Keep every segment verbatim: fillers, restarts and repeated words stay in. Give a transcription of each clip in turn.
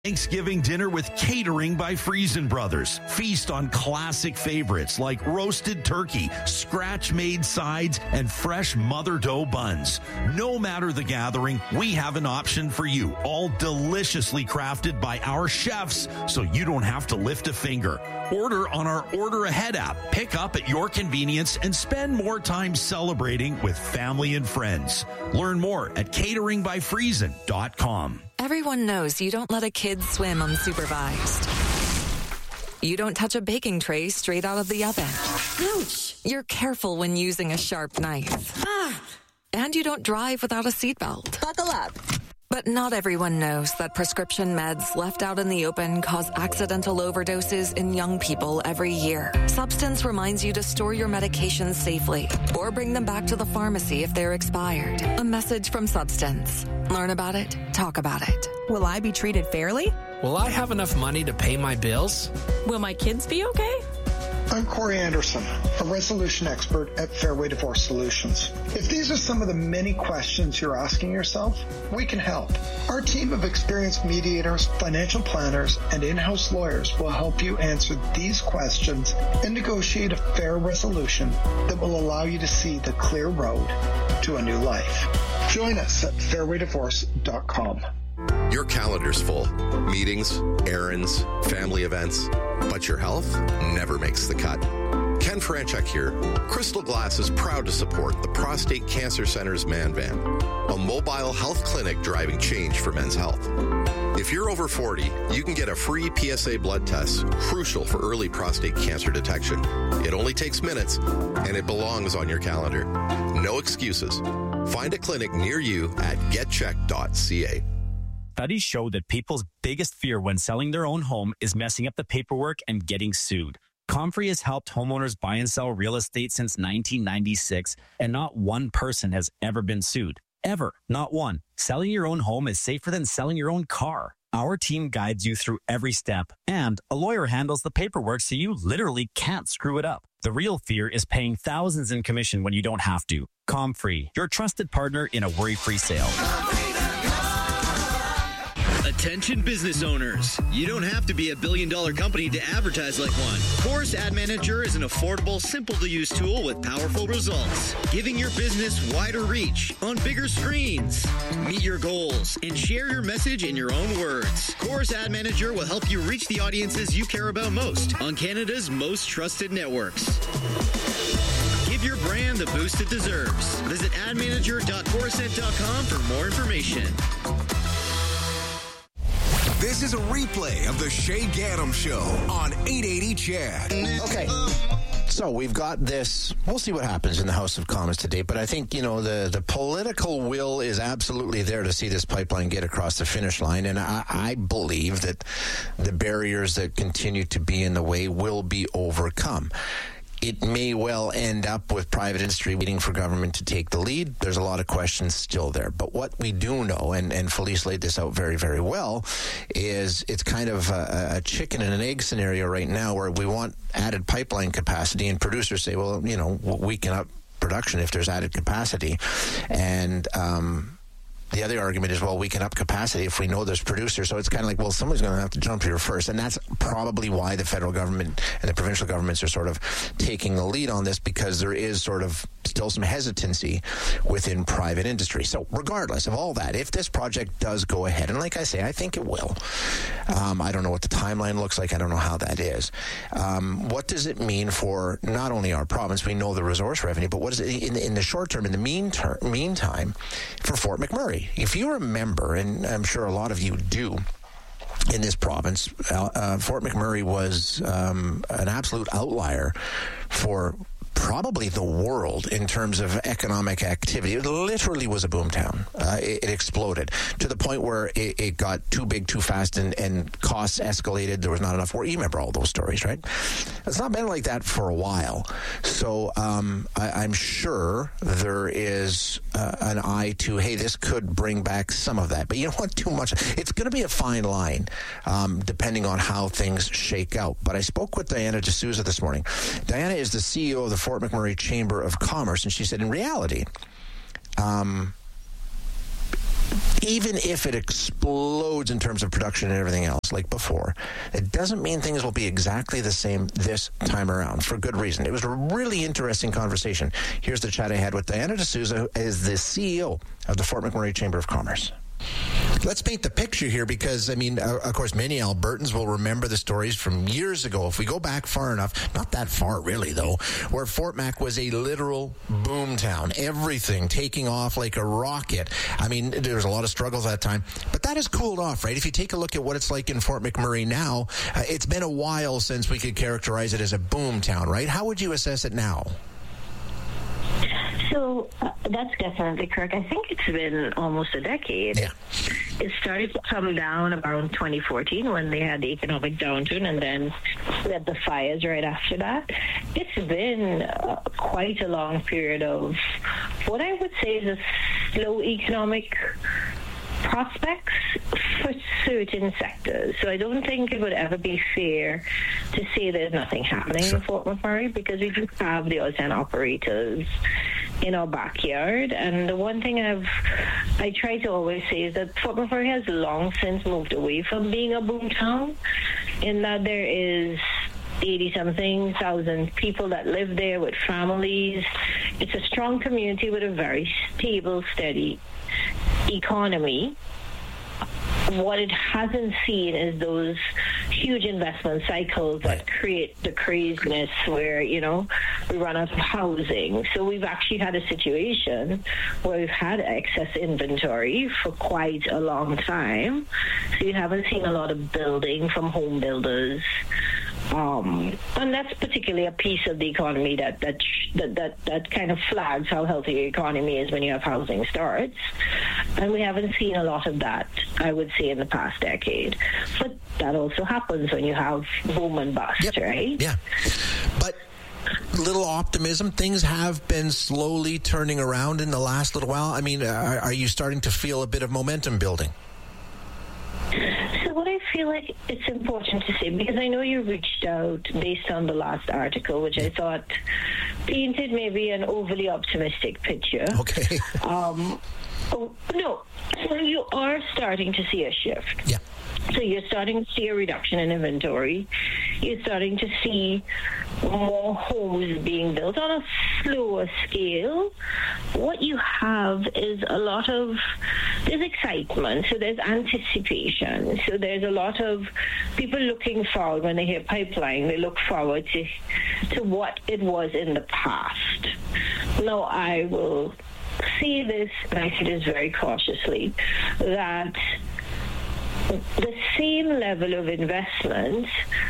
Thanksgiving dinner with Catering by Friesen Brothers. Feast on classic favorites like roasted turkey, scratch-made sides, and fresh mother dough buns. No matter the gathering, we have an option for you, all deliciously crafted by our chefs, so you don't have to lift a finger. Order on our Order Ahead app. Pick up at your convenience and spend more time celebrating with family and friends. Learn more at catering by friesen dot com. Everyone knows you don't let a kid swim unsupervised. You don't touch a baking tray straight out of the oven. Ouch! You're careful when using a sharp knife. Ah! And you don't drive without a seatbelt. Buckle up. But not everyone knows that prescription meds left out in the open cause accidental overdoses in young people every year. Substance reminds you to store your medications safely or bring them back to the pharmacy if they're expired. A message from Substance. Learn about it, talk about it. Will I be treated fairly? Will I have enough money to pay my bills? Will my kids be okay? I'm Corey Anderson, a resolution expert at Fairway Divorce Solutions. If these are some of the many questions you're asking yourself, we can help. Our team of experienced mediators, financial planners, and in-house lawyers will help you answer these questions and negotiate a fair resolution that will allow you to see the clear road to a new life. Join us at fairway divorce dot com. Your calendar's full. Meetings, errands, family events. But your health never makes the cut. Ken Franchuk here. Crystal Glass is proud to support the Prostate Cancer Center's Man Van, a mobile health clinic driving change for men's health. If you're over forty, you can get a free P S A blood test, crucial for early prostate cancer detection. It only takes minutes, and it belongs on your calendar. No excuses. Find a clinic near you at get check dot c a. Studies show that people's biggest fear when selling their own home is messing up the paperwork and getting sued. Comfrey has helped homeowners buy and sell real estate since nineteen ninety-six, and not one person has ever been sued. Ever. Not one. Selling your own home is safer than selling your own car. Our team guides you through every step, and a lawyer handles the paperwork so you literally can't screw it up. The real fear is paying thousands in commission when you don't have to. Comfrey, your trusted partner in a worry-free sale. Attention business owners. You don't have to be a billion dollar company to advertise like one. Chorus Ad Manager is an affordable, simple to use tool with powerful results, giving your business wider reach on bigger screens. Meet your goals and share your message in your own words. Chorus Ad Manager will help you reach the audiences you care about most on Canada's most trusted networks. Give your brand the boost it deserves. Visit ad manager dot chorused dot com for more information. This is a replay of the Shay Gaddam Show on eight eighty C H E D. Okay. So we've got this. We'll see what happens in the House of Commons today. But I think, you know, the, the political will is absolutely there to see this pipeline get across the finish line. And I, I believe that the barriers that continue to be in the way will be overcome. It may well end up with private industry waiting for government to take the lead. There's a lot of questions still there. But what we do know, and, and Felice laid this out very, very well, is it's kind of a, a chicken and an egg scenario right now where we want added pipeline capacity, and producers say, well, you know, we can up production if there's added capacity. And um the other argument is, well, we can up capacity if we know there's producers. So it's kind of like, well, somebody's going to have to jump here first. And that's probably why the federal government and the provincial governments are sort of taking the lead on this, because there is sort of still some hesitancy within private industry. So regardless of all that, if this project does go ahead, and like I say, I think it will. Um, I don't know what the timeline looks like. I don't know how that is. Um, what does it mean for not only our province? We know the resource revenue, but what is it in the, in the short term, in the mean ter- meantime, for Fort McMurray? If you remember, and I'm sure a lot of you do, in this province, uh, Fort McMurray was um, an absolute outlier for probably the world in terms of economic activity. It literally was a boomtown. Uh, it, it exploded to the point where it, it got too big too fast, and, and costs escalated. There was not enough work. You remember all those stories, right? It's not been like that for a while. So um, I, I'm sure there is uh, an eye to, hey, this could bring back some of that. But you don't want too much. It's going to be a fine line um, depending on how things shake out. But I spoke with Diana D'Souza this morning. Diana is the C E O of the Fort McMurray Chamber of Commerce, and she said, in reality, um, even if it explodes in terms of production and everything else like before, it doesn't mean things will be exactly the same this time around, for good reason. It was a really interesting conversation. Here's the chat I had with Diana D'Souza, who is the C E O of the Fort McMurray Chamber of Commerce. Let's paint the picture here because, I mean, uh, of course, many Albertans will remember the stories from years ago. If we go back far enough, not that far really, though, where Fort Mac was a literal boom town. Everything taking off like a rocket. I mean, there was a lot of struggles at that time, but that has cooled off, right? If you take a look at what it's like in Fort McMurray now, uh, it's been a while since we could characterize it as a boom town, right? How would you assess it now? So uh, that's definitely correct. I think it's been almost a decade. Yeah. It started to come down around twenty fourteen when they had the economic downturn, and then we had the fires right after that. It's been uh, quite a long period of what I would say is a slow economic prospects for certain sectors. So I don't think it would ever be fair to say there's nothing happening sure. in Fort McMurray, because we do have the oil sands operators in our backyard. And the one thing I've I try to always say is that Fort McMurray has long since moved away from being a boom town, in that there is eighty-something thousand people that live there with families. It's a strong community with a very stable, steady economy. What it hasn't seen is those huge investment cycles that create the craziness where, you know, we run out of housing. So we've actually had a situation where we've had excess inventory for quite a long time. So you haven't seen a lot of building from home builders. Um, and that's particularly a piece of the economy that that, that that that kind of flags how healthy your economy is when you have housing starts. And we haven't seen a lot of that, I would say, in the past decade. But that also happens when you have boom and bust, yep. right? Yeah. But little optimism, things have been slowly turning around in the last little while. I mean, are, are you starting to feel a bit of momentum building? So what I feel like it's important to say, because I know you reached out based on the last article, which I thought painted maybe an overly optimistic picture. Okay. Um, oh, no, so you are starting to see a shift. Yeah. So you're starting to see a reduction in inventory. You're starting to see more homes being built on a slower scale. What you have is a lot of, there's excitement, so there's anticipation. So there's a lot of people looking forward. When they hear pipeline, they look forward to, to what it was in the past. Now, I will say this, and I say this very cautiously, that the same level of investment,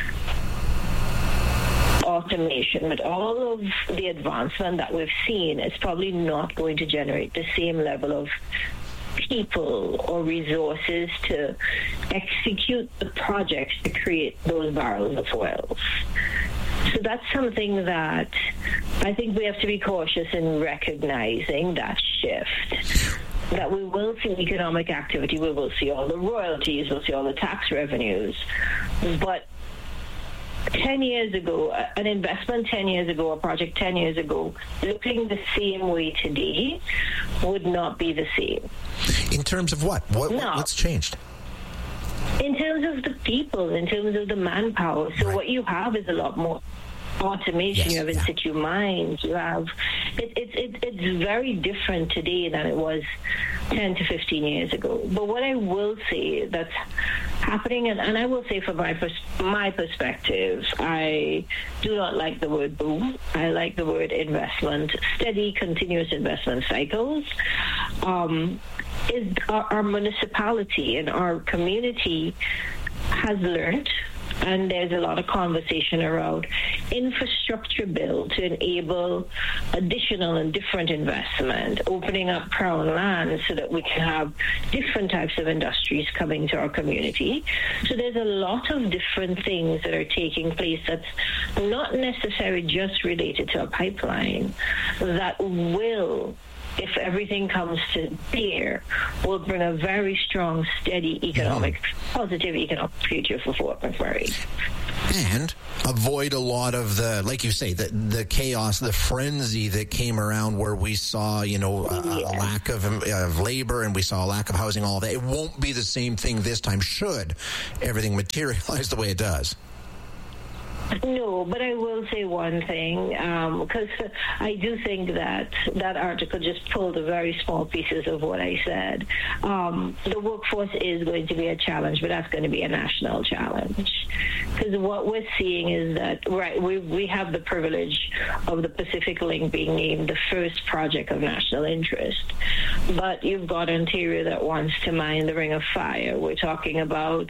automation, with all of the advancement that we've seen, is probably not going to generate the same level of people or resources to execute the projects to create those barrels of oil. So that's something that I think we have to be cautious in recognizing that shift. That we will see economic activity, we will see all the royalties, we'll see all the tax revenues. But ten years ago, an investment ten years ago, a project ten years ago, looking the same way today would not be the same. In terms of what? What no. What's changed? In terms of the people, in terms of the manpower. So right. what you have is a lot more automation. Yes, you have in situ yeah. mines. You have it, it, it, it's very different today than it was ten to fifteen years ago. But what I will say that's happening, and, and I will say from my pers- my perspective, I do not like the word boom. I like the word investment, steady, continuous investment cycles. Um, is our, our municipality and our community has learned, and there's a lot of conversation around infrastructure build to enable additional and different investment, opening up crown land so that we can have different types of industries coming to our community. So there's a lot of different things that are taking place that's not necessarily just related to a pipeline that will if everything comes to bear, will bring a very strong, steady economic, mm-hmm. positive economic future for Fort McMurray. And avoid a lot of the, like you say, the the chaos, the frenzy that came around where we saw, you know, a, yeah. a lack of, of labor and we saw a lack of housing, all that. It won't be the same thing this time, should everything materialize the way it does. No, but I will say one thing, because um, I do think that that article just pulled the very small pieces of what I said. Um, the workforce is going to be a challenge, but that's going to be a national challenge. Because what we're seeing is that, right, we, we have the privilege of the Pacific Link being named the first project of national interest. But you've got Ontario that wants to mine the Ring of Fire. We're talking about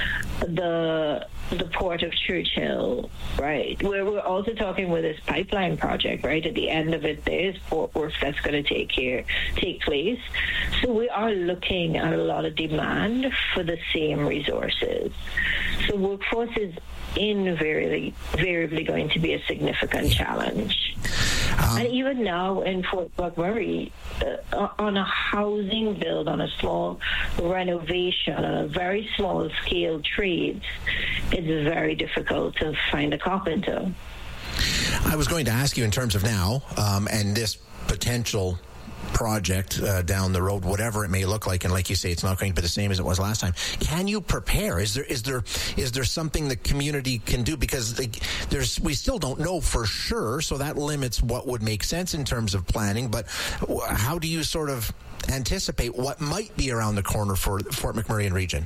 the the Port of Churchill, right? Where we're also talking with this pipeline project, right? At the end of it, there is port work that's going to take here, take place. So we are looking at a lot of demand for the same resources. So workforce is invariably, variably going to be a significant challenge. Um, and even now in Fort McMurray, uh, on a housing build, on a small renovation, on a very small scale trades, it's very difficult to find a carpenter. I was going to ask you in terms of now um, and this potential project uh, down the road, whatever it may look like, and like you say, it's not going to be the same as it was last time. Can you prepare? Is there is there is there something the community can do? Because like, there's we still don't know for sure, so that limits what would make sense in terms of planning. But how do you sort of anticipate what might be around the corner for Fort McMurray and region?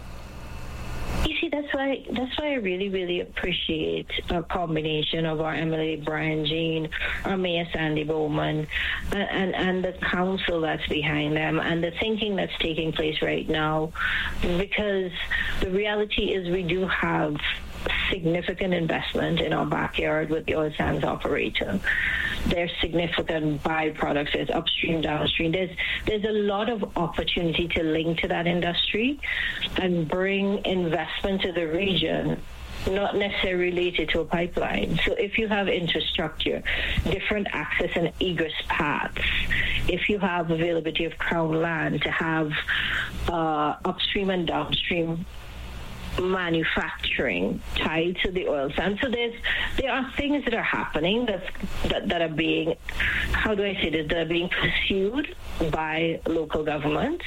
You see, that's why that's why I really, really appreciate a combination of our M L A Brian Jean, our Mayor Sandy Bowman, and, and, and the council that's behind them, and the thinking that's taking place right now. Because the reality is we do have significant investment in our backyard with the oil sands operator. There's significant byproducts, there's upstream, downstream. There's there's a lot of opportunity to link to that industry and bring investment to the region, not necessarily related to a pipeline. So if you have infrastructure, different access and egress paths, if you have availability of crown land to have uh, upstream and downstream manufacturing tied to the oil sands. So there's there are things that are happening that's, that that are being, how do I say this, that are being pursued by local government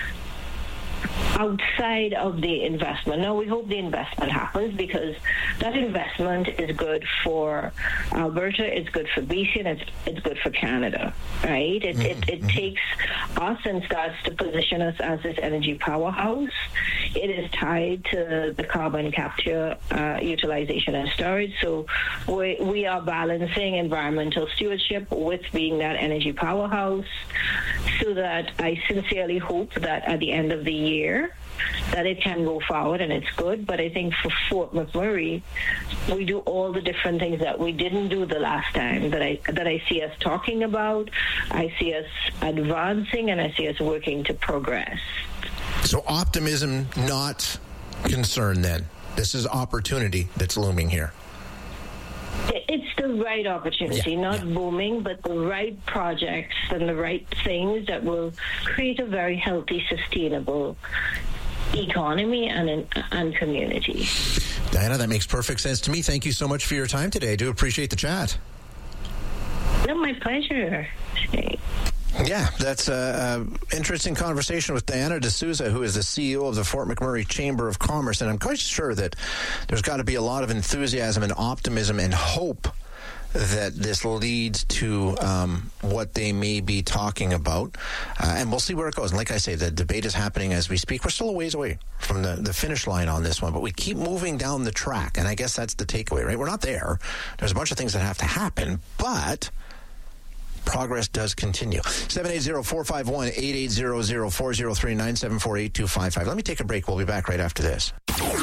outside of the investment. Now, we hope the investment happens because that investment is good for Alberta, it's good for B C, and it's, it's good for Canada, right? It, mm-hmm. it, it takes us and starts to position us as this energy powerhouse. It is tied to the carbon capture, uh, utilization, and storage. So we, we are balancing environmental stewardship with being that energy powerhouse, so that I sincerely hope that at the end of the year, that it can go forward and it's good. But I think for Fort McMurray, we do all the different things that we didn't do the last time, that I that I see us talking about, I see us advancing, and I see us working to progress. So optimism, not concern then. This is opportunity that's looming here. It's the right opportunity, yeah, not yeah. booming, but the right projects and the right things that will create a very healthy, sustainable economy and and community. Diana, that makes perfect sense to me. Thank you so much for your time today. I do appreciate the chat. No, my pleasure. Yeah, that's an interesting conversation with Diana D'Souza, who is the C E O of the Fort McMurray Chamber of Commerce. And I'm quite sure that there's got to be a lot of enthusiasm and optimism and hope that this leads to um, what they may be talking about. Uh, and we'll see where it goes. And like I say, the debate is happening as we speak. We're still a ways away from the, the finish line on this one, but we keep moving down the track. And I guess that's the takeaway, right? We're not there. There's a bunch of things that have to happen, but progress does continue. seven eight zero, four five one, eight eight zero zero, four zero three, nine seven four, eight two five five. Let me take a break. We'll be back right after this.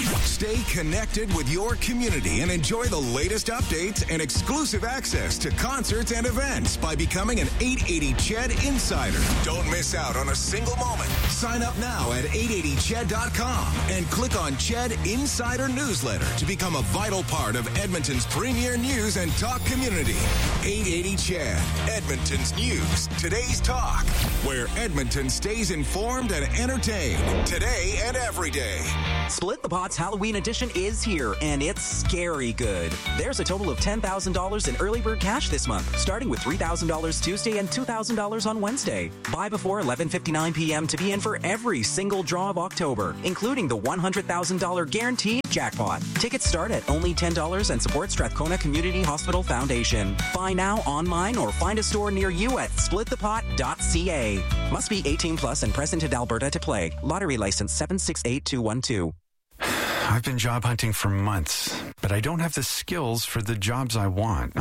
Stay connected with your community and enjoy the latest updates and exclusive access to concerts and events by becoming an eight eighty C H E D Insider. Don't miss out on a single moment. Sign up now at eight eighty C H E D dot com and click on C H E D Insider Newsletter to become a vital part of Edmonton's premier news and talk community. eight eighty C H E D, Edmonton's news, today's talk, where Edmonton stays informed and entertained today and every day. Split the Pot's Halloween edition is here, and it's scary good. There's a total of ten thousand dollars in early bird cash this month, starting with three thousand dollars Tuesday and two thousand dollars on Wednesday. Buy before eleven fifty-nine p.m. to be in for every single draw of October, including the one hundred thousand dollars guaranteed jackpot. Tickets start at only ten dollars and support Strathcona Community Hospital Foundation. Buy now online or find a store near you at split the pot dot c a. Must be eighteen plus and present in Alberta to play. Lottery license seven six eight two one two. I've been job hunting for months, but I don't have the skills for the jobs I want.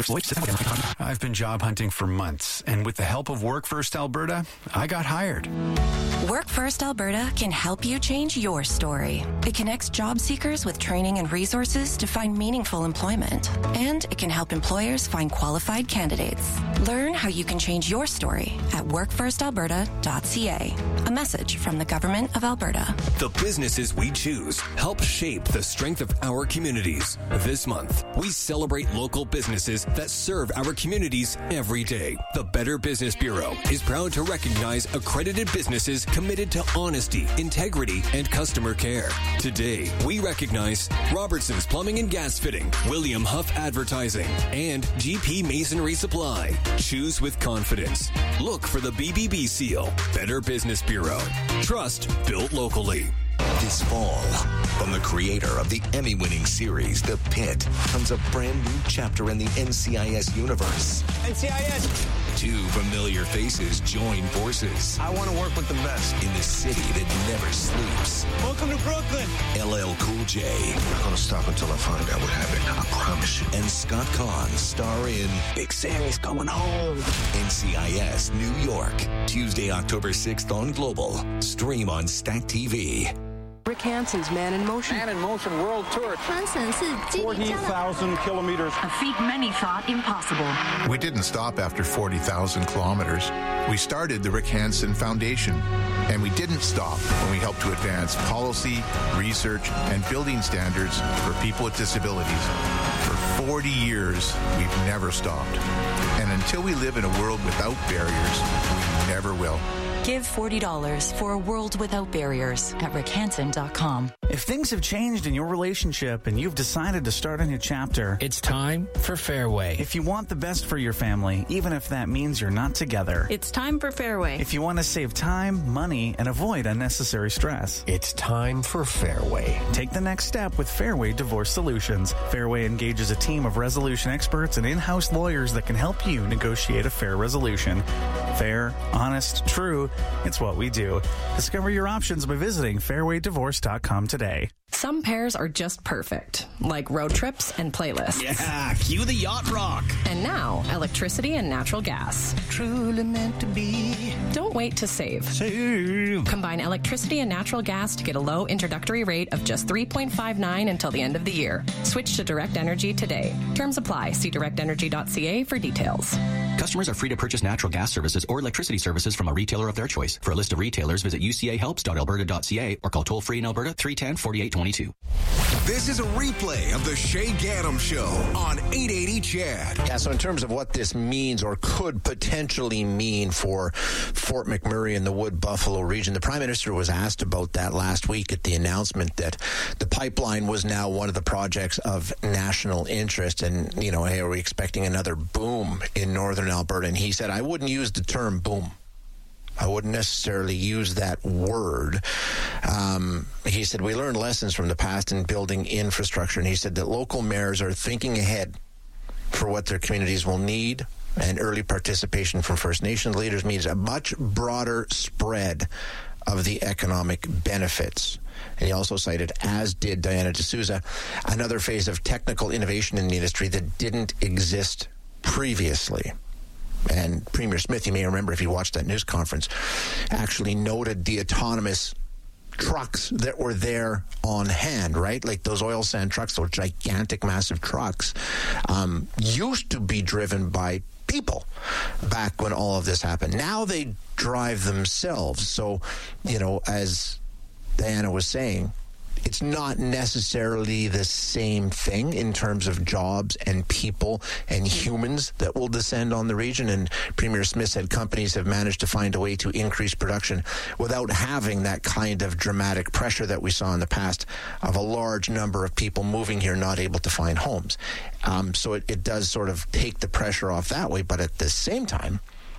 I've been job hunting for months, and with the help of Work First Alberta, I got hired. Work First Alberta can help you change your story. It connects job seekers with training and resources to find meaningful employment, and it can help employers find qualified candidates. Learn how you can change your story at work first alberta dot c a. A message from the Government of Alberta. The businesses we choose help shape the strength of our communities. This month, we celebrate local businesses that serve our communities every day. The Better Business Bureau is proud to recognize accredited businesses committed to honesty, integrity, and customer care. Today, we recognize Robertson's Plumbing and Gas Fitting, William Huff Advertising, and G P Masonry Supply. Choose with confidence. Look for the B B B seal. Better Business Bureau. Trust built locally. This fall, from the creator of the Emmy-winning series, The Pit, comes a brand new chapter in the N C I S universe. N C I S! Two familiar faces join forces. I want to work with the best. In the city that never sleeps. Welcome to Brooklyn! L L Cool J. I'm not going to stop until I find out what happened. I promise you. And Scott Kahn star in Big Sammy's Coming Home. N C I S New York. Tuesday, October sixth on Global. Stream on Stack T V. Rick Hansen's Man in Motion. Man in Motion World Tour. forty thousand kilometers. A feat many thought impossible. We didn't stop after forty thousand kilometers. We started the Rick Hansen Foundation. And we didn't stop when we helped to advance policy, research, and building standards for people with disabilities. For forty years, we've never stopped. And until we live in a world without barriers, we never will. Give forty dollars for a world without barriers at rick hansen dot com. If things have changed in your relationship and you've decided to start a new chapter, it's time for Fairway. If you want the best for your family, even if that means you're not together, it's time for Fairway. If you want to save time, money, and avoid unnecessary stress, it's time for Fairway. Take the next step with Fairway Divorce Solutions. Fairway engages a team of resolution experts and in-house lawyers that can help you negotiate a fair resolution. Fair, honest, true. It's what we do. Discover your options by visiting fairway divorce dot com today. Some pairs are just perfect, like road trips and playlists. Yeah, cue the yacht rock. And now, electricity and natural gas. Truly meant to be. Don't wait to save. Save. Combine electricity and natural gas to get a low introductory rate of just three point five nine until the end of the year. Switch to Direct Energy today. Terms apply. See direct energy dot c a for details. Customers are free to purchase natural gas services or electricity services from a retailer of their choice. For a list of retailers, visit u c a helps dot alberta dot c a or call toll-free in Alberta three one zero, four eight two two. This is a replay of the Shay Gaddam Show on eight eighty C H E D. Yeah, so in terms of what this means or could potentially mean for Fort McMurray and the Wood Buffalo region, the Prime Minister was asked about that last week at the announcement that the pipeline was now one of the projects of national interest. And, you know, hey, are we expecting another boom in northern Alberta? And he said, I wouldn't use the term boom. I wouldn't necessarily use that word. Um, he said, we learned lessons from the past in building infrastructure. And he said that local mayors are thinking ahead for what their communities will need, and early participation from First Nations leaders means a much broader spread of the economic benefits. And he also cited, as did Diana D'Souza, another phase of technical innovation in the industry that didn't exist previously. And Premier Smith, you may remember if you watched that news conference, actually noted the autonomous trucks that were there on hand, right? Like those oil sand trucks, those gigantic, massive trucks, um, used to be driven by people back when all of this happened. Now they drive themselves. So, you know, as Diana was saying, it's not necessarily the same thing in terms of jobs and people and humans that will descend on the region. And Premier Smith said companies have managed to find a way to increase production without having that kind of dramatic pressure that we saw in the past of a large number of people moving here not able to find homes. Um, so it, it does sort of take the pressure off that way. But at the same time,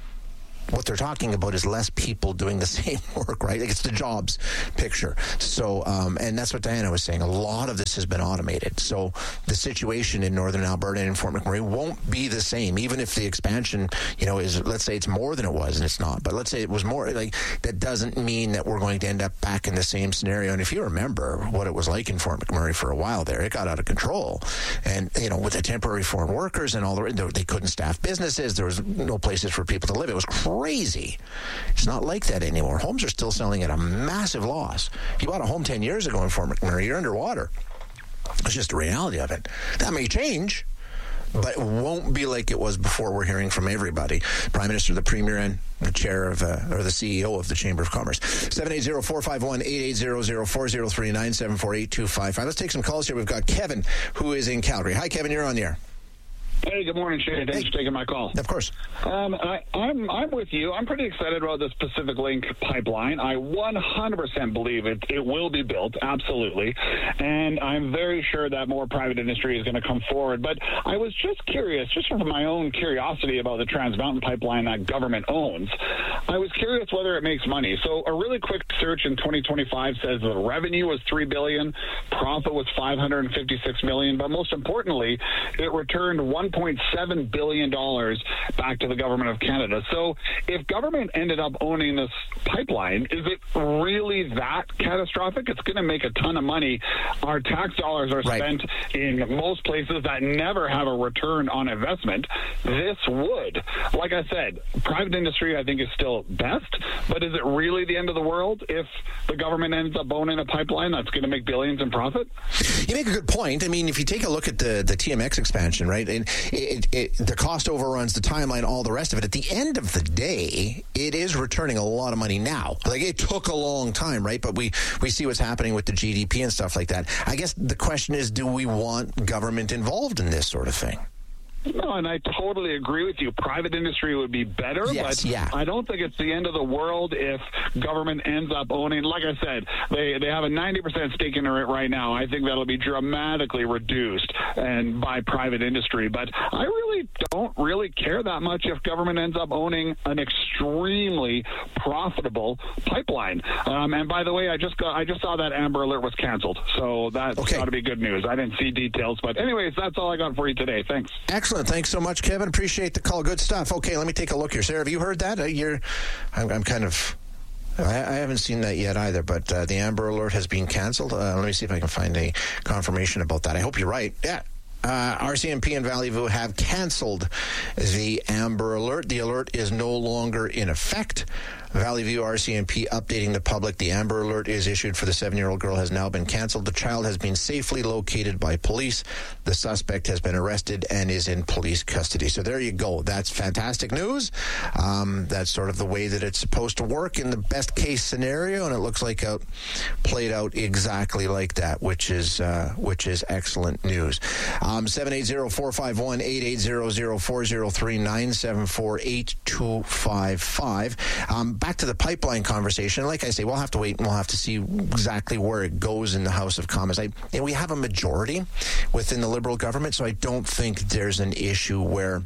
what they're talking about is less people doing the same work, right? Like it's the jobs picture. So, um, and that's what Diana was saying. A lot of this has been automated. So the situation in northern Alberta and in Fort McMurray won't be the same, even if the expansion, you know, is, let's say it's more than it was, and it's not. But let's say it was more. Like that doesn't mean that we're going to end up back in the same scenario. And if you remember what it was like in Fort McMurray for a while there, it got out of control. And, you know, with the temporary foreign workers and all the, they couldn't staff businesses. There was no places for people to live. It was crazy. Crazy. It's not like that anymore. Homes are still selling at a massive loss. If you bought a home ten years ago in Fort McMurray, you're underwater. It's just the reality of it. That may change, but it won't be like it was before. We're hearing from everybody. Prime Minister, the Premier, and the chair of, uh, or the C E O of the Chamber of Commerce. seven eight zero, four five one, eight eight zero zero, four zero three, nine seven four, eight two five five. Let's take some calls here. We've got Kevin, who is in Calgary. Hi, Kevin. You're on the air. Hey, good morning, Shane. Thanks hey. for taking my call. Of course. Um, I, I'm I'm with you. I'm pretty excited about this Pacific Link pipeline. I one hundred percent believe it, it will be built, absolutely. And I'm very sure that more private industry is going to come forward. But I was just curious, just from my own curiosity about the Trans Mountain pipeline that government owns, I was curious whether it makes money. So a really quick search in twenty twenty-five says the revenue was three billion dollars, profit was five hundred fifty-six million dollars, but most importantly, it returned one point seven billion dollars back to the government of Canada. So if government ended up owning this pipeline, is it really that catastrophic? It's going to make a ton of money. Our tax dollars are right. spent in most places that never have a return on investment. This would. Like I said, private industry I think is still best, but is it really the end of the world if the government ends up owning a pipeline that's going to make billions in profit? You make a good point. I mean, if you take a look at the, the T M X expansion, right, and it, it, the cost overruns, the timeline, all the rest of it, at the end of the day, it is returning a lot of money now. Like, it took a long time, right? But we, we see what's happening with the G D P and stuff like that. I guess the question is, do we want government involved in this sort of thing? No, and I totally agree with you. Private industry would be better, yes, but yeah. I don't think it's the end of the world if government ends up owning. Like I said, they they have a ninety percent stake in it right now. I think that'll be dramatically reduced and by private industry. But I really don't really care that much if government ends up owning an extremely profitable pipeline. Um, and by the way, I just got I just saw that Amber Alert was canceled, so that's okay. Got to be good news. I didn't see details, but anyways, that's all I got for you today. Thanks. Excellent. Thanks so much, Kevin. Appreciate the call. Good stuff. Okay, let me take a look here. Sarah, have you heard that? Uh, you're, I'm, I'm kind of, I, I haven't seen that yet either, but uh, the Amber Alert has been canceled. Uh, let me see if I can find a confirmation about that. I hope you're right. Yeah. Uh, R C M P and Valley View have canceled the Amber Alert. The alert is no longer in effect. Valley View R C M P updating the public. The Amber Alert is issued for the seven-year-old girl has now been canceled. The child has been safely located by police. The suspect has been arrested and is in police custody. So there you go. That's fantastic news. Um, that's sort of the way that it's supposed to work in the best-case scenario, and it looks like it played out exactly like that, which is uh, which is excellent news. Um, seven eight zero, four five one, eight eight zero zero, four zero three, nine seven four, eight two five five. Um, back to the pipeline conversation. Like I say, we'll have to wait and we'll have to see exactly where it goes in the House of Commons. I, you know, we have a majority within the Liberal government, so I don't think there's an issue where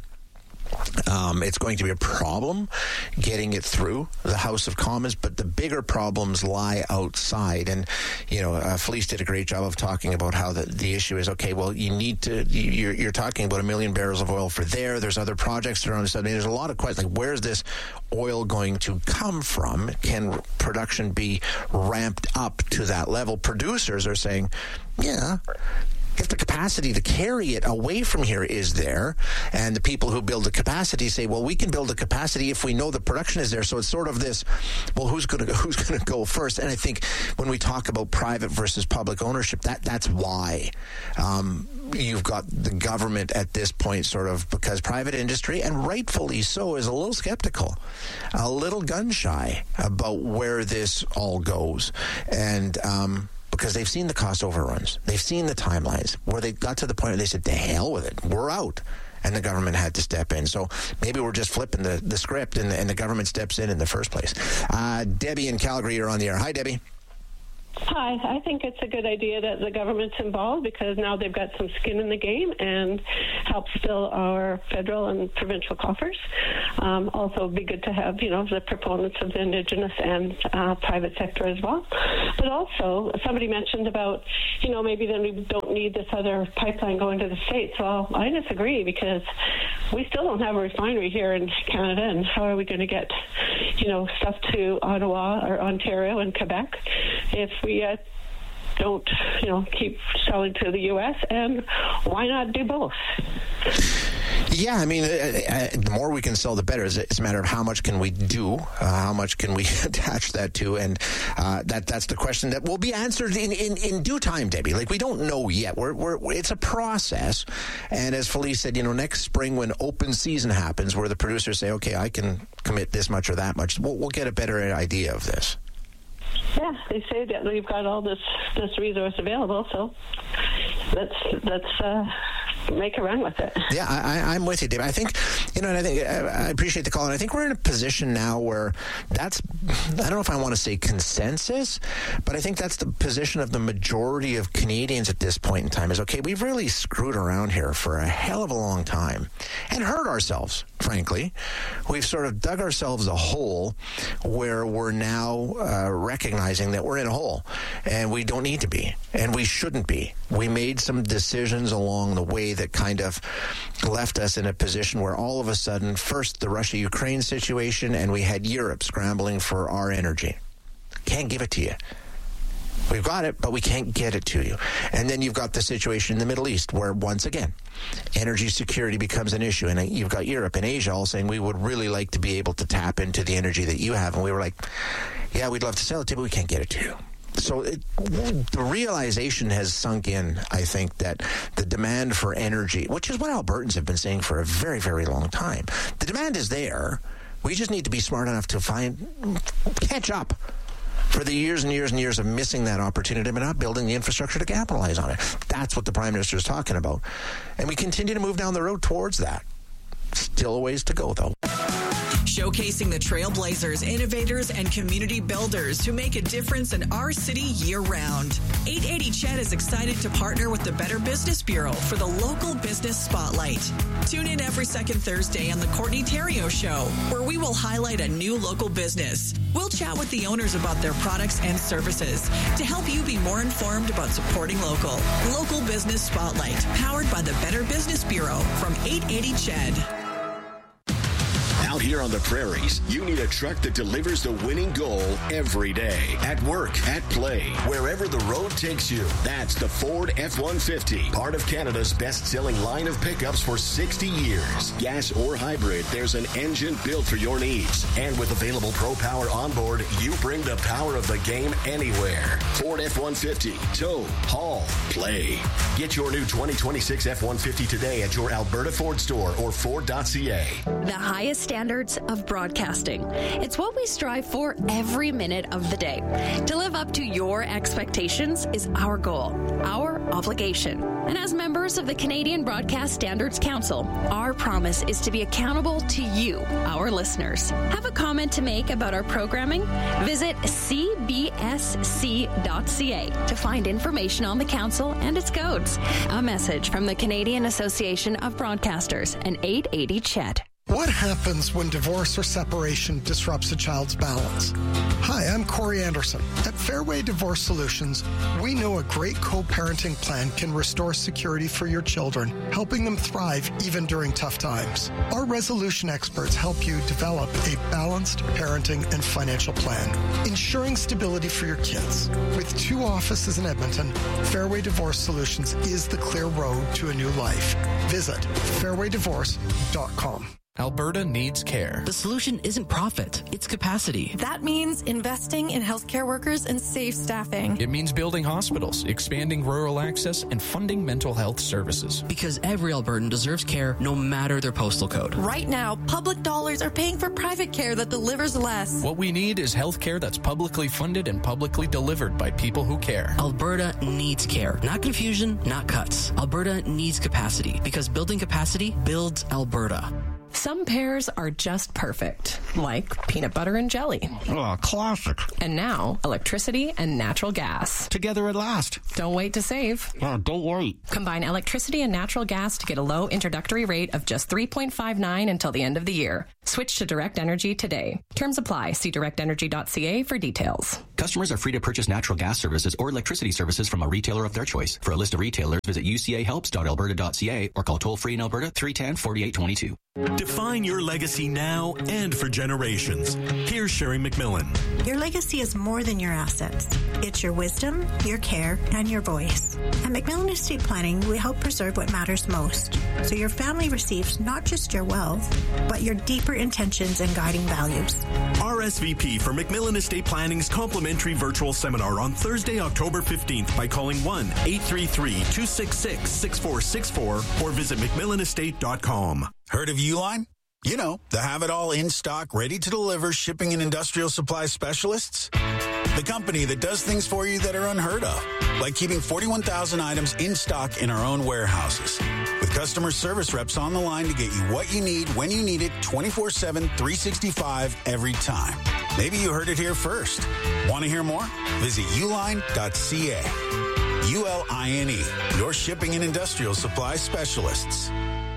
Um, it's going to be a problem getting it through the House of Commons, but the bigger problems lie outside. And, you know, uh, Felice did a great job of talking about how the, the issue is, okay, well, you need to, you're, you're talking about a million barrels of oil for there. There's other projects that are on the side. I mean, there's a lot of questions, like, where's this oil going to come from? Can production be ramped up to that level? Producers are saying, yeah, if the capacity to carry it away from here is there, and the people who build the capacity say, well, we can build the capacity if we know the production is there. So it's sort of this, well, who's going to who's going to go first? And I think when we talk about private versus public ownership, that that's why um, you've got the government at this point, sort of, because private industry, and rightfully so, is a little skeptical, a little gun shy about where this all goes, and um, because they've seen the cost overruns. They've seen the timelines where they got to the point where they said, to hell with it, we're out. And the government had to step in. So maybe we're just flipping the, the script, and the, and the government steps in in the first place. Uh, Debbie in Calgary, you're on the air. Hi, Debbie. Hi, I think it's a good idea that the government's involved, because now they've got some skin in the game and helps fill our federal and provincial coffers. Um, also, it'd be good to have, you know, the proponents of the Indigenous and uh, private sector as well. But also, somebody mentioned about, you know, maybe then we don't need this other pipeline going to the States. Well, I disagree, because we still don't have a refinery here in Canada, and how are we going to get, you know, stuff to Ottawa or Ontario and Quebec if we uh, don't, you know, keep selling to the U S, and why not do both? Yeah, I mean, uh, uh, the more we can sell, the better. It's, it's a matter of how much can we do, uh, how much can we attach that to, and uh, that that's the question that will be answered in, in, in due time, Debbie. Like, we don't know yet. We're, we're it's a process, and as Felice said, you know, next spring when open season happens, where the producers say, okay, I can commit this much or that much, we'll, we'll get a better idea of this. Yeah, they say that we've got all this this resource available, so let's let's uh, make a run with it. Yeah, I, I, I'm with you, Dave. I think, you know, and I think I, I appreciate the call, and I think we're in a position now where that's, I don't know if I want to say consensus, but I think that's the position of the majority of Canadians at this point in time is, okay, we've really screwed around here for a hell of a long time and hurt ourselves, frankly. We've sort of dug ourselves a hole where we're now uh, recognizing that we're in a hole, and we don't need to be, and we shouldn't be. We made some decisions along the way that kind of left us in a position where all of a sudden, first the Russia-Ukraine situation, and we had Europe scrambling for our energy. Can't give it to you. We've got it, but we can't get it to you. And then you've got the situation in the Middle East where, once again, energy security becomes an issue. And you've got Europe and Asia all saying, we would really like to be able to tap into the energy that you have. And we were like, yeah, we'd love to sell it to you, but we can't get it to you. So it, the realization has sunk in, I think, that the demand for energy, which is what Albertans have been saying for a very, very long time, the demand is there. We just need to be smart enough to find, catch up for the years and years and years of missing that opportunity but not building the infrastructure to capitalize on it. That's what the Prime Minister is talking about. And we continue to move down the road towards that. Still a ways to go, though. Showcasing the trailblazers, innovators, and community builders who make a difference in our city year-round. eight eighty C H E D is excited to partner with the Better Business Bureau for the Local Business Spotlight. Tune in every second Thursday on The Courtney Theriault Show, where we will highlight a new local business. We'll chat with the owners about their products and services to help you be more informed about supporting local. Local Business Spotlight, powered by the Better Business Bureau from eight eighty C H E D. Out here on the prairies, you need a truck that delivers the winning goal every day. At work, at play, wherever the road takes you. That's the Ford F one fifty, part of Canada's best-selling line of pickups for sixty years. Gas or hybrid, there's an engine built for your needs. And with available Pro Power onboard, you bring the power of the game anywhere. Ford F one fifty, tow, haul, play. Get your new twenty twenty-six F one fifty today at your Alberta Ford store or Ford dot C A. The highest standards of broadcasting. It's what we strive for every minute of the day. To live up to your expectations is our goal, our obligation. And as members of the Canadian Broadcast Standards Council, our promise is to be accountable to you, our listeners. Have a comment to make about our programming? Visit c b s c dot c a to find information on the council and its codes. A message from the Canadian Association of Broadcasters and eight eighty C H E D. What happens when divorce or separation disrupts a child's balance? Hi, I'm Corey Anderson. At Fairway Divorce Solutions, we know a great co-parenting plan can restore security for your children, helping them thrive even during tough times. Our resolution experts help you develop a balanced parenting and financial plan, ensuring stability for your kids. With two offices in Edmonton, Fairway Divorce Solutions is the clear road to a new life. Visit fairway divorce dot com. Alberta needs care. The solution isn't profit, it's capacity. That means investing in healthcare workers and safe staffing. It means building hospitals, expanding rural access, and funding mental health services. Because every Albertan deserves care no matter their postal code. Right now, public dollars are paying for private care that delivers less. What we need is health care that's publicly funded and publicly delivered by people who care. Alberta needs care. Not confusion, not cuts. Alberta needs capacity because building capacity builds Alberta. Some pairs are just perfect, like peanut butter and jelly. Oh, classic. And now, electricity and natural gas. Together at last. Don't wait to save. Oh, don't wait. Combine electricity and natural gas to get a low introductory rate of just three point five nine until the end of the year. Switch to Direct Energy today. Terms apply. See direct energy dot c a for details. Customers are free to purchase natural gas services or electricity services from a retailer of their choice. For a list of retailers, visit u c a helps dot alberta dot c a or call toll-free in Alberta three one zero, four eight two two. Define your legacy now and for generations. Here's Sherry McMillan. Your legacy is more than your assets. It's your wisdom, your care, and your voice. At McMillan Estate Planning, we help preserve what matters most, so your family receives not just your wealth, but your deeper intentions and guiding values. R S V P for McMillan Estate Planning's complimentary virtual seminar on Thursday, October fifteenth by calling one eight three three, two six six, six four six four or visit mcmillan estate dot com. Heard of Uline? You know, the have-it-all in-stock, ready-to-deliver shipping and industrial supply specialists. The company that does things for you that are unheard of, like keeping forty-one thousand items in stock in our own warehouses. With customer service reps on the line to get you what you need, when you need it, twenty-four seven, three sixty-five, every time. Maybe you heard it here first. Want to hear more? Visit uline dot c a. U L I N E, your shipping and industrial supply specialists.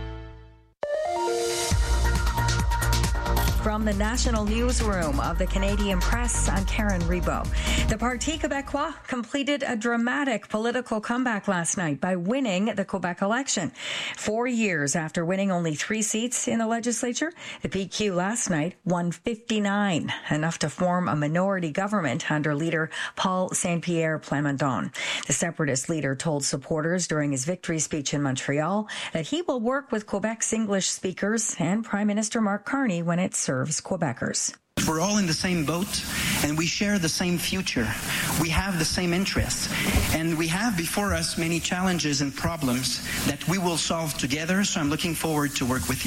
From the national newsroom of the Canadian Press, I'm Karen Rebo. The Parti Québécois completed a dramatic political comeback last night by winning the Quebec election. Four years after winning only three seats in the legislature, the P Q last night won fifty-nine, enough to form a minority government under leader Paul Saint-Pierre Plamondon. The separatist leader told supporters during his victory speech in Montreal that he will work with Quebec's English speakers and Prime Minister Mark Carney when it serves Quebecers. We're all in the same boat, and we share the same future. We have the same interests, and we have before us many challenges and problems that we will solve together, so I'm looking forward to work with you.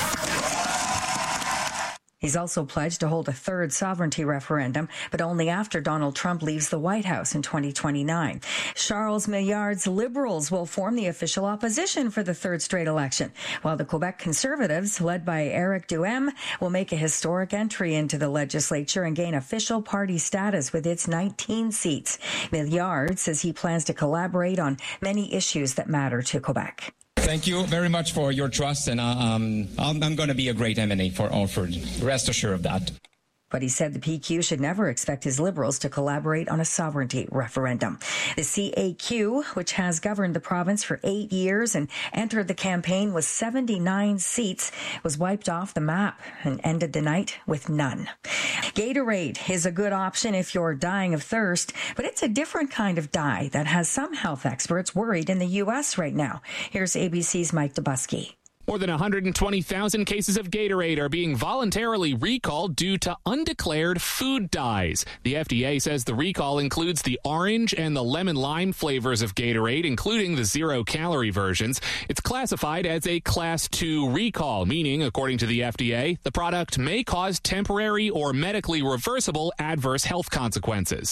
He's also pledged to hold a third sovereignty referendum, but only after Donald Trump leaves the White House in twenty twenty-nine. Charles Milliard's Liberals will form the official opposition for the third straight election, while the Quebec Conservatives, led by Eric Duhem, will make a historic entry into the legislature and gain official party status with its nineteen seats. Milliard says he plans to collaborate on many issues that matter to Quebec. Thank you very much for your trust, and um, I'm, I'm going to be a great M N A for Orford. Rest assured of that. But he said the P Q should never expect his Liberals to collaborate on a sovereignty referendum. The C A Q, which has governed the province for eight years and entered the campaign with seventy-nine seats, was wiped off the map and ended the night with none. Gatorade is a good option if you're dying of thirst, but it's a different kind of die that has some health experts worried in the U S right now. Here's A B C's Mike Dubusky. More than one hundred twenty thousand cases of Gatorade are being voluntarily recalled due to undeclared food dyes. The F D A says the recall includes the orange and the lemon lime flavors of Gatorade, including the zero-calorie versions. It's classified as a Class two recall, meaning, according to the F D A, the product may cause temporary or medically reversible adverse health consequences.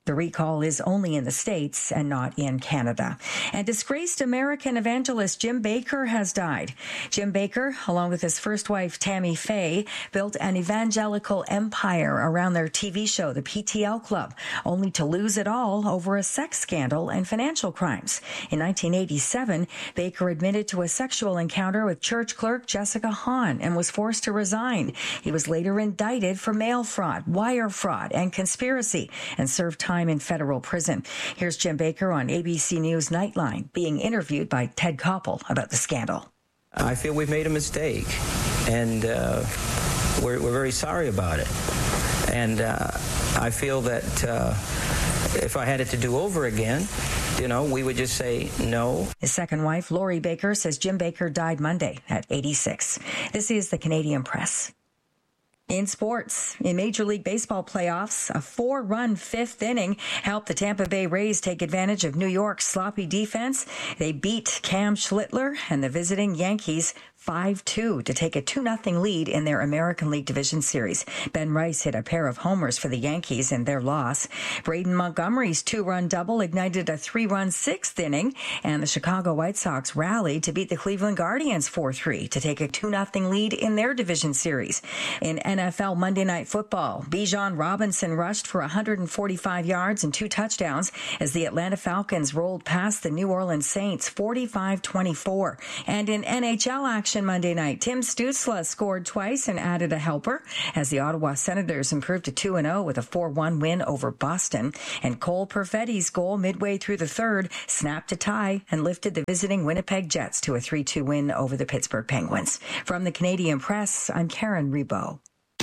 The recall is only in the States and not in Canada. And disgraced American evangelist Jim Bakker has died. Jim Bakker, along with his first wife Tammy Faye, built an evangelical empire around their T V show, The P T L Club, only to lose it all over a sex scandal and financial crimes. In nineteen eighty-seven, Bakker admitted to a sexual encounter with church clerk Jessica Hahn and was forced to resign. He was later indicted for mail fraud, wire fraud, and conspiracy, and served time in federal prison. Here's Jim Bakker on A B C News Nightline being interviewed by Ted Koppel about the scandal. I feel we've made a mistake, and uh, we're, we're very sorry about it. And uh, I feel that uh, if I had it to do over again, you know, we would just say no. His second wife, Lori Bakker, says Jim Bakker died Monday at eighty-six. This is the Canadian Press. In sports, in Major League Baseball playoffs, a four-run fifth inning helped the Tampa Bay Rays take advantage of New York's sloppy defense. They beat Cam Schlittler and the visiting Yankees five two to take a two nothing lead in their American League Division Series. Ben Rice hit a pair of homers for the Yankees in their loss. Braden Montgomery's two-run double ignited a three-run sixth inning, and the Chicago White Sox rallied to beat the Cleveland Guardians four three to take a two nothing lead in their Division Series. In N F L Monday Night Football, Bijan Robinson rushed for one hundred forty-five yards and two touchdowns as the Atlanta Falcons rolled past the New Orleans Saints forty-five twenty-four. And in N H L action Monday night, Tim Stützle scored twice and added a helper as the Ottawa Senators improved to two and oh with a four one win over Boston. And Cole Perfetti's goal midway through the third snapped a tie and lifted the visiting Winnipeg Jets to a three two win over the Pittsburgh Penguins. From the Canadian Press, I'm Karen Rebo.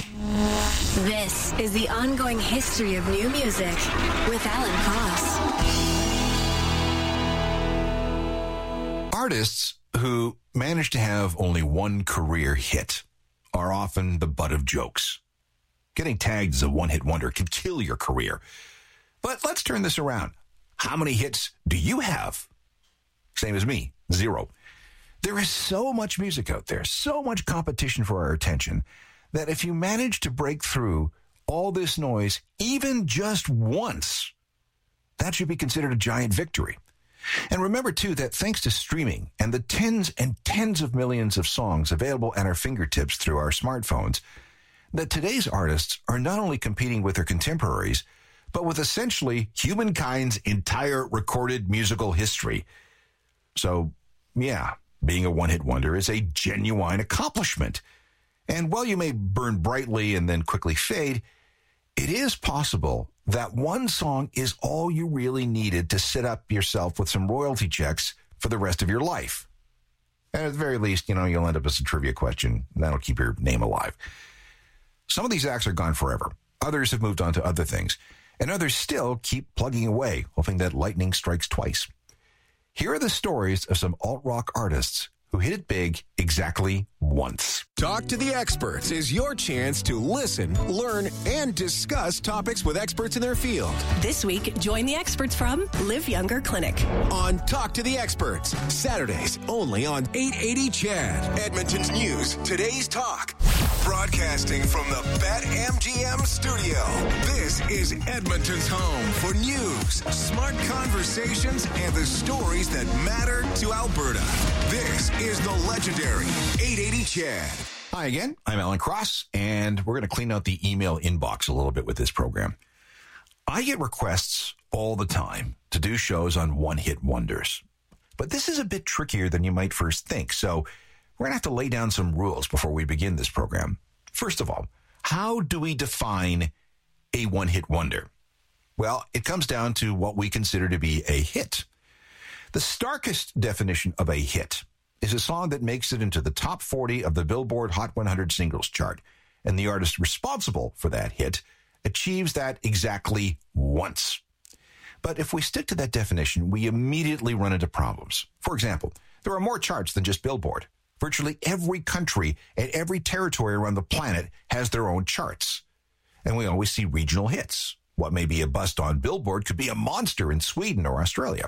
This is the ongoing history of new music with Alan Cross. Artists who manage to have only one career hit are often the butt of jokes. Getting tagged as a one-hit wonder can kill your career. But let's turn this around. How many hits do you have? Same as me, zero. There is so much music out there, so much competition for our attention, that if you manage to break through all this noise, even just once, that should be considered a giant victory. And remember, too, that thanks to streaming and the tens and tens of millions of songs available at our fingertips through our smartphones, that today's artists are not only competing with their contemporaries, but with essentially humankind's entire recorded musical history. So, yeah, being a one-hit wonder is a genuine accomplishment. And while you may burn brightly and then quickly fade, it is possible that one song is all you really needed to set up yourself with some royalty checks for the rest of your life. And at the very least, you know, you'll end up as a trivia question, and that'll keep your name alive. Some of these acts are gone forever. Others have moved on to other things. And others still keep plugging away, hoping that lightning strikes twice. Here are the stories of some alt-rock artists who hit it big exactly once. Talk to the Experts is your chance to listen, learn, and discuss topics with experts in their field. This week, join the experts from Live Younger Clinic. On Talk to the Experts, Saturdays only on eight eighty C H A D. Edmonton's News, Today's Talk. Broadcasting from the BetMGM studio. This is Edmonton's home for news, smart conversations, and the stories that matter to Alberta. This is the legendary eight eighty C H A D. Hi again, I'm Alan Cross, and we're going to clean out the email inbox a little bit with this program. I get requests all the time to do shows on one-hit wonders. But this is a bit trickier than you might first think, so we're going to have to lay down some rules before we begin this program. First of all, how do we define a one-hit wonder? Well, it comes down to what we consider to be a hit. The starkest definition of a hit is a song that makes it into the top forty of the Billboard Hot one hundred singles chart, and the artist responsible for that hit achieves that exactly once. But if we stick to that definition, we immediately run into problems. For example, there are more charts than just Billboard. Virtually every country and every territory around the planet has their own charts. And we always see regional hits. What may be a bust on Billboard could be a monster in Sweden or Australia.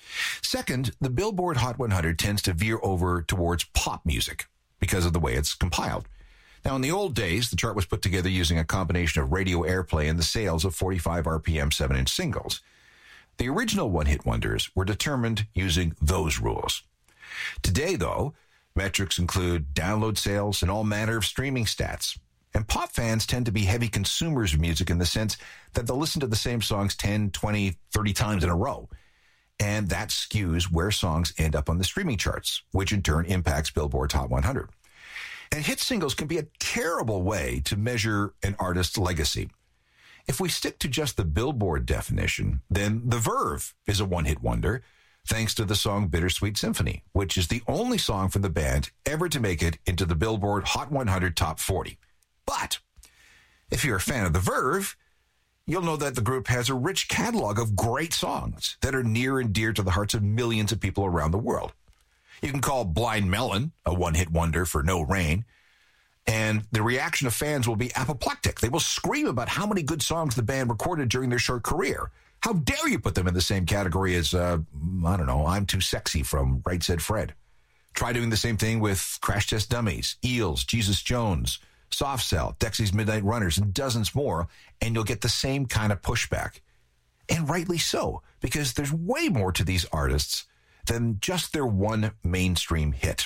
Second, the Billboard Hot one hundred tends to veer over towards pop music because of the way it's compiled. Now, in the old days, the chart was put together using a combination of radio airplay and the sales of forty-five R P M seven-inch singles. The original one-hit wonders were determined using those rules. Today, though, metrics include download sales and all manner of streaming stats. And pop fans tend to be heavy consumers of music in the sense that they'll listen to the same songs ten, twenty, thirty times in a row. And that skews where songs end up on the streaming charts, which in turn impacts Billboard's Hot one hundred. And hit singles can be a terrible way to measure an artist's legacy. If we stick to just the Billboard definition, then The Verve is a one-hit wonder, thanks to the song Bittersweet Symphony, which is the only song from the band ever to make it into the Billboard Hot one hundred Top forty. But if you're a fan of The Verve, you'll know that the group has a rich catalog of great songs that are near and dear to the hearts of millions of people around the world. You can call Blind Melon a one-hit wonder for No Rain, and the reaction of fans will be apoplectic. They will scream about how many good songs the band recorded during their short career. How dare you put them in the same category as, uh, I don't know, I'm Too Sexy from Right Said Fred. Try doing the same thing with Crash Test Dummies, Eels, Jesus Jones, Soft Cell, Dexy's Midnight Runners, and dozens more, and you'll get the same kind of pushback. And rightly so, because there's way more to these artists than just their one mainstream hit.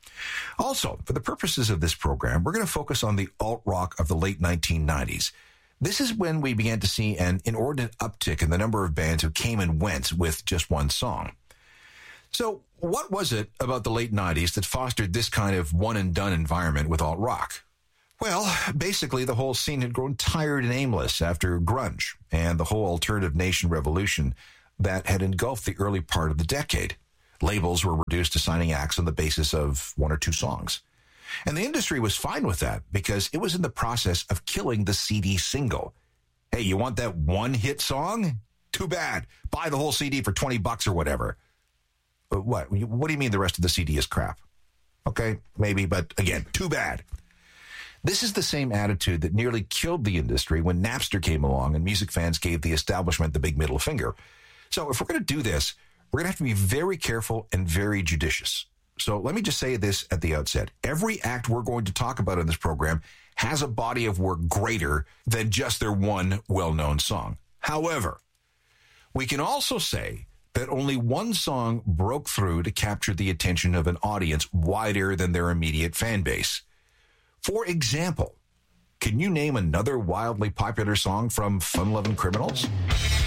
Also, for the purposes of this program, we're going to focus on the alt-rock of the late nineteen nineties. This is when we began to see an inordinate uptick in the number of bands who came and went with just one song. So, what was it about the late nineties that fostered this kind of one-and-done environment with alt-rock? Well, basically, the whole scene had grown tired and aimless after grunge and the whole alternative nation revolution that had engulfed the early part of the decade. Labels were reduced to signing acts on the basis of one or two songs. And the industry was fine with that because it was in the process of killing the C D single. Hey, you want that one hit song? Too bad. Buy the whole C D for twenty bucks or whatever. But what? What do you mean the rest of the C D is crap? Okay, maybe, but again, too bad. This is the same attitude that nearly killed the industry when Napster came along and music fans gave the establishment the big middle finger. So if we're going to do this, we're going to have to be very careful and very judicious. So let me just say this at the outset. Every act we're going to talk about in this program has a body of work greater than just their one well-known song. However, we can also say that only one song broke through to capture the attention of an audience wider than their immediate fan base. For example, can you name another wildly popular song from Fun Lovin' Criminals?